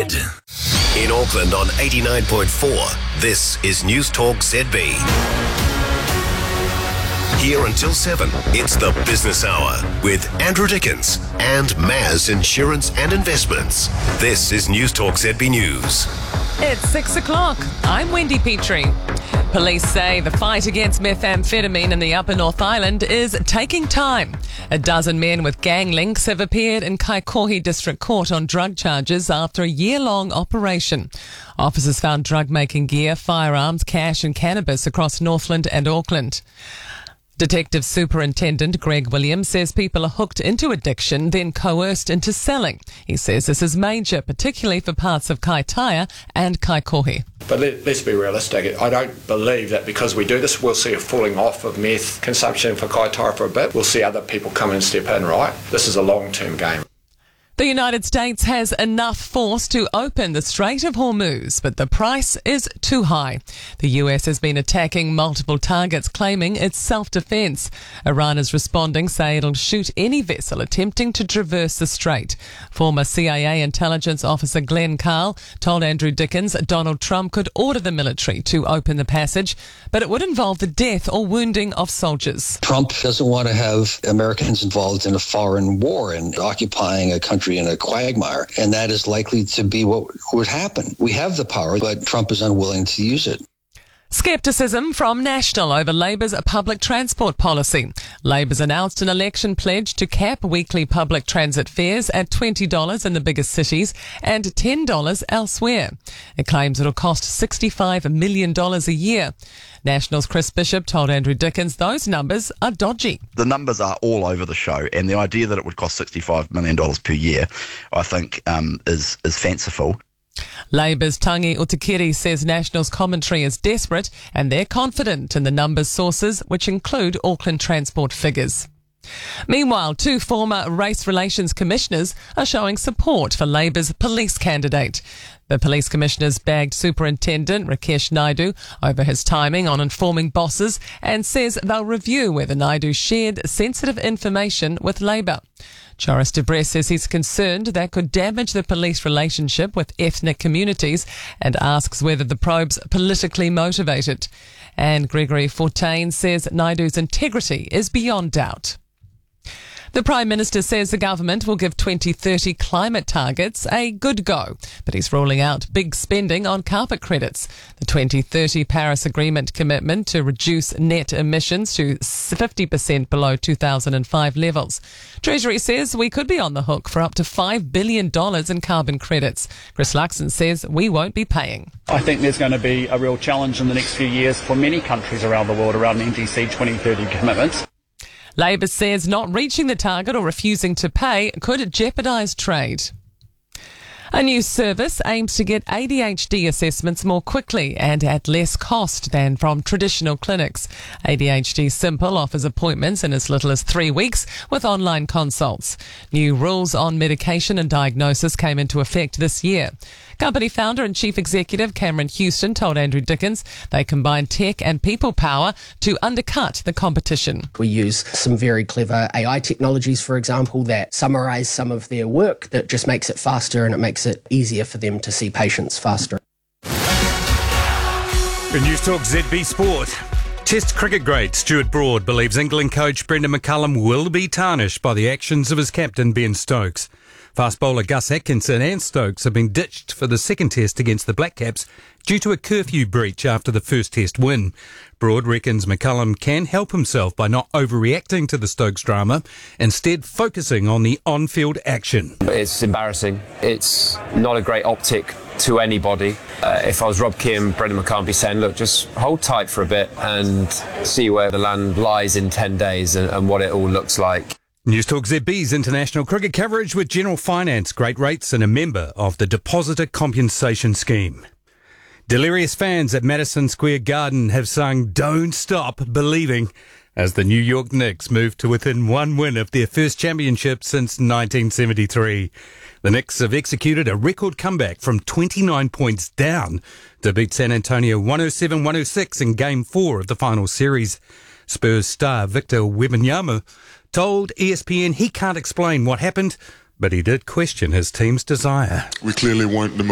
In Auckland on 89.4, this is News Talk ZB. Here until 7, it's the Business Hour with Andrew Dickens and Maz Insurance and Investments. This is News Talk ZB News. It's 6 o'clock. I'm Wendy Petrie. Police say the fight against methamphetamine in the Upper North Island is taking time. A dozen men with gang links have appeared in Kaikohe District Court on drug charges after a year-long operation. Officers found drug-making gear, firearms, cash and cannabis across Northland and Auckland. Detective Superintendent Greg Williams says people are hooked into addiction, then coerced into selling. He says this is major, particularly for parts of Kaitaia and Kaikohe. But let's be realistic. I don't believe that because we do this, we'll see a falling off of meth consumption for Kaitaia for a bit. We'll see other people come and step in, right? This is a long-term game. The United States has enough force to open the Strait of Hormuz, but the price is too high. The US has been attacking multiple targets, claiming it's self-defense. Iran is responding, saying it'll shoot any vessel attempting to traverse the strait. Former CIA intelligence officer Glenn Carl told Andrew Dickens Donald Trump could order the military to open the passage, but it would involve the death or wounding of soldiers. Trump doesn't want to have Americans involved in a foreign war and occupying a country in a quagmire, and that is likely to be what would happen. We have the power, but Trump is unwilling to use it. Scepticism from National over Labor's public transport policy. Labor's announced an election pledge to cap weekly public transit fares at $20 in the biggest cities and $10 elsewhere. It claims it'll cost $65 million a year. National's Chris Bishop told Andrew Dickens those numbers are dodgy. The numbers are all over the show, and the idea that it would cost $65 million per year, I think, is fanciful. Labor's Tangi Utikiri says National's commentary is desperate and they're confident in the numbers sources, which include Auckland Transport figures. Meanwhile, two former race relations commissioners are showing support for Labor's police candidate. The police commissioners bagged Superintendent Rakesh Naidu over his timing on informing bosses and says they'll review whether Naidu shared sensitive information with Labor. Joris Debrez says he's concerned that could damage the police relationship with ethnic communities and asks whether the probe's politically motivated. And Gregory Fortain says Naidu's integrity is beyond doubt. The Prime Minister says the government will give 2030 climate targets a good go, but he's ruling out big spending on carpet credits. The 2030 Paris Agreement commitment to reduce net emissions to 50% below 2005 levels. Treasury says we could be on the hook for up to $5 billion in carbon credits. Chris Luxon says we won't be paying. I think there's going to be a real challenge in the next few years for many countries around the world around NDC 2030 commitments. Labor says not reaching the target or refusing to pay could jeopardise trade. A new service aims to get ADHD assessments more quickly and at less cost than from traditional clinics. ADHD Simple offers appointments in as little as 3 weeks with online consults. New rules on medication and diagnosis came into effect this year. Company founder and chief executive Cameron Houston told Andrew Dickens they combine tech and people power to undercut the competition. We use some very clever AI technologies, for example, that summarise some of their work that just makes it faster and it makes it easier for them to see patients faster. In News Talk ZB Sport. Test cricket great Stuart Broad believes England coach Brendan McCullum will be tarnished by the actions of his captain Ben Stokes. Fast bowler Gus Atkinson and Stokes have been ditched for the second test against the Black Caps due to a curfew breach after the first test win. Broad reckons McCullum can help himself by not overreacting to the Stokes drama, instead focusing on the on-field action. It's embarrassing. It's not a great optic to anybody. If I was Rob Keane, Brendan McCullum would be saying, look, just hold tight for a bit and see where the land lies in 10 days and what it all looks like. News Talk ZB's international cricket coverage with General Finance, great rates and a member of the Depositor Compensation Scheme. Delirious fans at Madison Square Garden have sung Don't Stop Believing as the New York Knicks move to within one win of their first championship since 1973. The Knicks have executed a record comeback from 29 points down to beat San Antonio 107-106 in Game 4 of the final series. Spurs star Victor Wembanyama told ESPN he can't explain what happened, but he did question his team's desire. We clearly weren't the